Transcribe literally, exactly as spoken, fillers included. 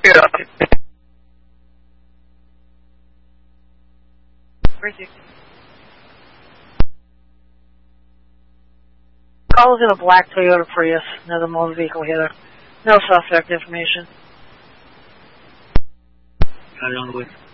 Yeah. Where's he? Calls in a black Toyota Prius, another motor vehicle hitter. No suspect information. Got it on the way.